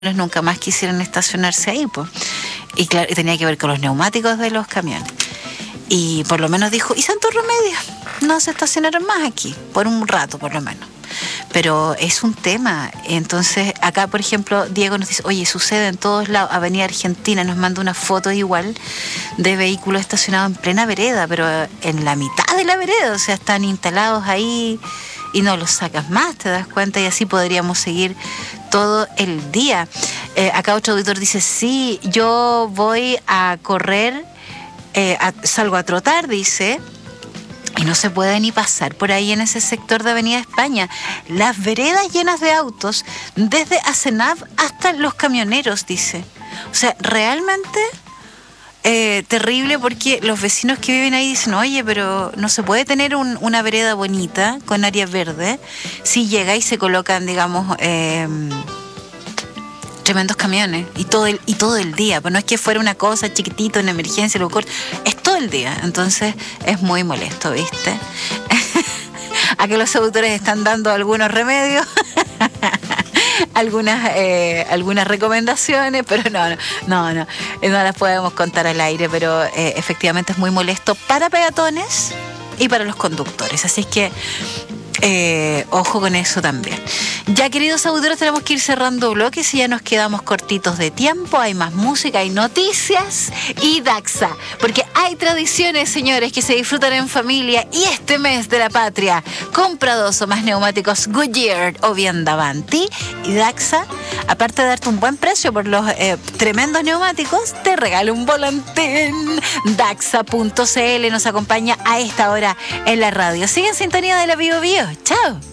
nunca más quisieran estacionarse ahí, pues. Y claro, y tenía que ver con los neumáticos de los camiones. Y por lo menos dijo, ¿y Santo Remedio? No se estacionaron más aquí, por un rato por lo menos. Pero es un tema. Entonces, acá, por ejemplo, Diego nos dice, oye, sucede en todos lados. Avenida Argentina nos manda una foto igual de vehículos estacionados en plena vereda, pero en la mitad de la vereda, o sea, están instalados ahí y no los sacas más, te das cuenta, y así podríamos seguir todo el día. Acá otro auditor dice, sí, yo voy a correr, salgo a trotar, dice, y no se puede ni pasar por ahí en ese sector de Avenida España. Las veredas llenas de autos, desde Asenab hasta los camioneros, dice. O sea, realmente terrible, porque los vecinos que viven ahí dicen, oye, pero no se puede tener una vereda bonita con áreas verdes si llega y se colocan, digamos, tremendos camiones y todo el día. Pues no es que fuera una cosa chiquitito, una emergencia, lo corto, es todo el día. Entonces es muy molesto, ¿viste? A que los autores están dando algunos remedios, algunas recomendaciones, pero no las podemos contar al aire, pero efectivamente es muy molesto para peatones y para los conductores. Así es que ojo con eso también. Ya, queridos auditores, tenemos que ir cerrando bloques y ya nos quedamos cortitos de tiempo. Hay más música, hay noticias y Daxa, porque hay tradiciones, señores, que se disfrutan en familia. Y este mes de la patria, compra 2 o más neumáticos Goodyear o bien Davanti, y Daxa, aparte de darte un buen precio por los tremendos neumáticos, te regala un volantín. Daxa.cl nos acompaña a esta hora en la radio. Sigue en sintonía de la Bio Bio. Chao.